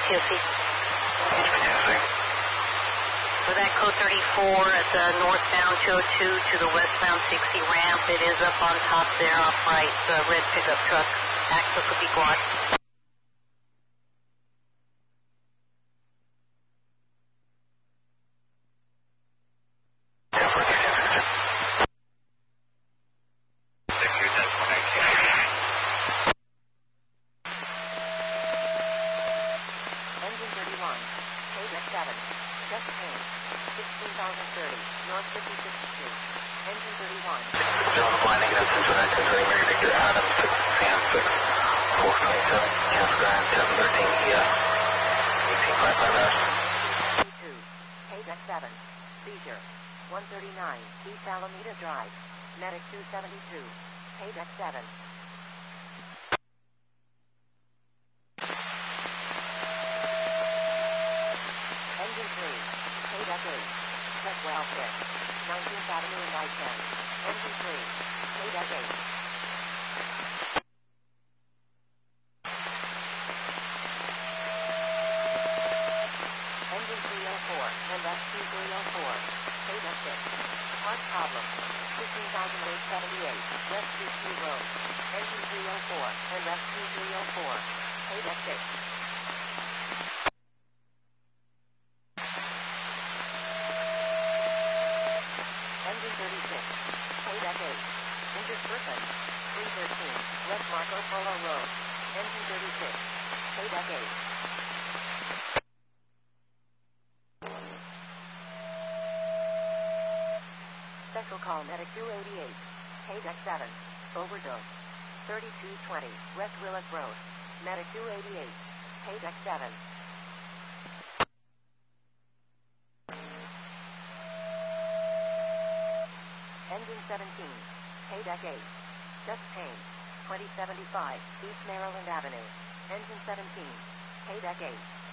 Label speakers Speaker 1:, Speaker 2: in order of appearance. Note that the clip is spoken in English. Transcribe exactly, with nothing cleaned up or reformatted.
Speaker 1: T O C. For that code thirty-four at the northbound two oh two to the westbound sixty ramp, it is up on top there, off right, the red pickup truck. Access will be blocked.
Speaker 2: Engine thirty-one, Paydeck seven, just pain, sixteen thousand thirty, North fifty-sixth Street. Engine thirty-one.
Speaker 3: Jones Landing, that's into nineteen thirty, Mary Victor Adams, six Sam six, four twenty-seven, Kansas Grand, seven thirteen E F, eighteen five five dash.
Speaker 2: two, Paydeck seven, seizure, one thirty-nine, East Alameda Drive, Medic two seventy-two, Paydeck seven. Engine three, Paydeck eight, check well fit, nineteenth Avenue and I ten. Engine three, Paydeck eight. Engine three oh four and rescue three oh four, Paydeck six. Part problem, fifteen thousand eight seventy-eight, West Street Road. Engine three oh four and rescue three oh four, Paydeck six. Engine thirty-six, Paydeck eight, Intersperson, three thirteen, West Marco Polo Road. Engine thirty-six, Paydeck eight. Special call Medic two eighty-eight, Paydeck seven, overdose, thirty-two twenty, West Willis Road. Medic two eighty-eight, Paydeck seven. Engine seventeen, Paydeck eight, just pain, twenty seventy-five, East Maryland Avenue. Engine seventeen, Paydeck eight.